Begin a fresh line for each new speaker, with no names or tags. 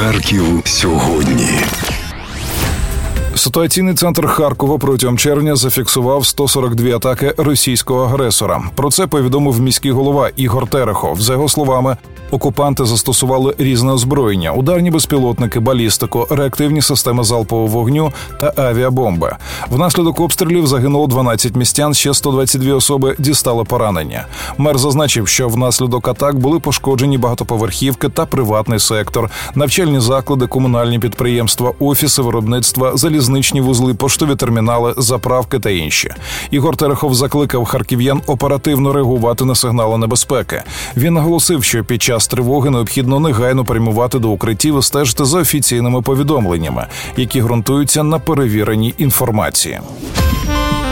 Харків сьогодні.
Ситуаційний центр Харкова протягом червня зафіксував 142 атаки російського агресора. Про це повідомив міський голова Ігор Терехов. За його словами, окупанти застосували різне озброєння – ударні безпілотники, балістику, реактивні системи залпового вогню та авіабомби. Внаслідок обстрілів загинуло 12 містян, ще 122 особи дістали поранення. Мер зазначив, що внаслідок атак були пошкоджені багатоповерхівки та приватний сектор, навчальні заклади, комунальні підприємства, офіси виробництва, залізничні вузли, поштові термінали, заправки та інші. Ігор Терехов закликав харків'ян оперативно реагувати на сигнали небезпеки. Він наголосив, що під час тривоги необхідно негайно прямувати до укриттів і стежити за офіційними повідомленнями, які ґрунтуються на перевіреній інформації.